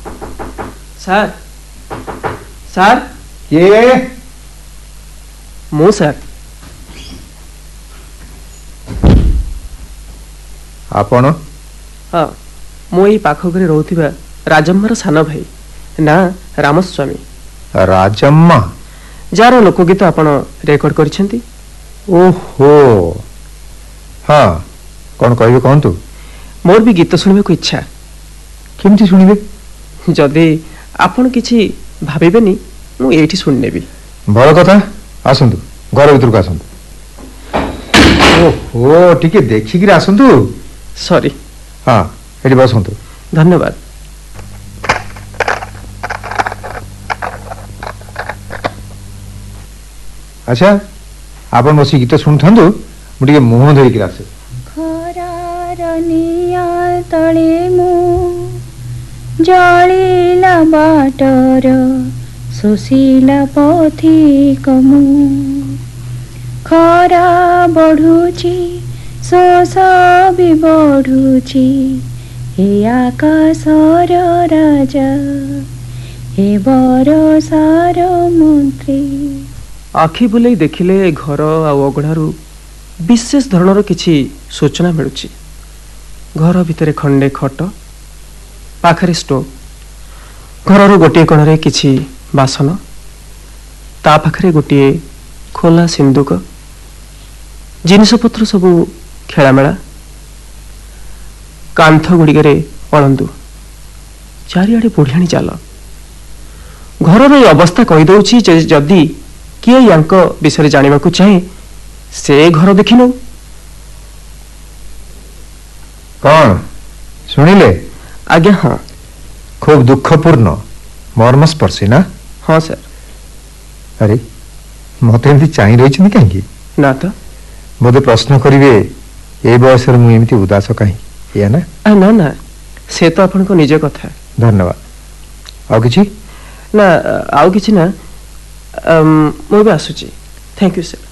Sir sir କିଏ? ମୁଁ sir. ଆପଣ? ହଁ, ମୁଁ ଏଇ ପାଖ ଘରେ ରହୁଥିବା ରାଜମ୍ମାର ସାନ ଭାଇ, ନା ରାମସ୍ୱାମୀ। ରାଜମ୍ମା? ଯାହାର ଲୋକଗୀତ ଆପଣ ରେକର୍ଡ କରିଛନ୍ତି। ଓହୋ, ହଁ, କ'ଣ କହିବେ କହନ୍ତୁ। ମୋର ବି ଗୀତ ଶୁଣିବାକୁ ଇଚ୍ଛା। କେମିତି ଶୁଣିବେ? ଯଦି ଆପଣ କିଛି ଭାବିବେନି, ମୁଁ ଏଇଠି ଶୁଣିନେବି। ଭଲ କଥା, ଆସନ୍ତୁ, ଘର ଭିତରକୁ ଆସନ୍ତୁ। ଓହୋ, ଟିକେ ଦେଖିକିରି ଆସନ୍ତୁ। ସରି। ହଁ, ଏଠି ବସନ୍ତୁ। ଧନ୍ୟବାଦ। ଆଚ୍ଛା, ଆପଣ ବସି ଗୀତ ଶୁଣୁଥାନ୍ତୁ, ମୁଁ ଟିକେ ମୁହଁ ଧୋଇକିରି ଆସେ। ଖରାର ନିଆଁ ତଳେ ମୁଁ ଜଳିଲା ବାଟର ଶୋଷିଲା ପଥିକ ମୁଁ। ଖରା ବଢ଼ୁଛି, ଶୋଷ ବି ବଢ଼ୁଛି, ହେ ଆକାଶର ରାଜା, ହେ ବରଷାର ମନ୍ତ୍ରୀ। ଆଖି ବୁଲେଇ ଦେଖିଲେ ଘର ଆଉ ଅଗଣାରୁ ବିଶେଷ ଧରଣର କିଛି ସୂଚନା ମିଳୁଛି। ଘର ଭିତରେ ଖଣ୍ଡେ ଖଟ, ପାଖରେ ଷ୍ଟୋଭ, ଘରର ଗୋଟିଏ କୋଣରେ କିଛି ବାସନ, ତା ପାଖରେ ଗୋଟିଏ ଖୋଲା ସିନ୍ଦୁକ, ଜିନିଷପତ୍ର ସବୁ ଖେଳାମେଳା, କାନ୍ଥ ଗୁଡ଼ିକରେ ଅଳନ୍ଦୁ, ଚାରିଆଡ଼େ ବୁଢ଼ିଆଣୀ ଚାଲ। ଘରର ଏ ଅବସ୍ଥା କହିଦେଉଛି ଯେ ଯଦି କିଏ ୟାଙ୍କ ବିଷୟରେ ଜାଣିବାକୁ ଚାହେଁ, ସେ ଘର ଦେଖିନେଉ। କ'ଣ ଶୁଣିଲେ? ଆଜ୍ଞା ହଁ। ଖୁବ୍ ଦୁଃଖପୂର୍ଣ୍ଣ, ମର୍ମସ୍ପର୍ଶୀ ନା? ହଁ ସାର୍। ଆରେ ମୋତେ ଏମିତି ଚାହିଁ ରହିଛନ୍ତି କାହିଁକି? ନା ତ। ବୋଧେ ପ୍ରଶ୍ନ କରିବେ ଏ ବୟସରେ ମୁଁ ଏମିତି ଉଦାସ କାହିଁକି, ଏଇଆ ନା? ନା ନା, ସେ ତ ଆପଣଙ୍କ ନିଜ କଥା। ଧନ୍ୟବାଦ। ଆଉ କିଛି? ନା, ଆଉ କିଛି ନା, ମୁଁ ଏବେ ଆସୁଛି। Thank you sir.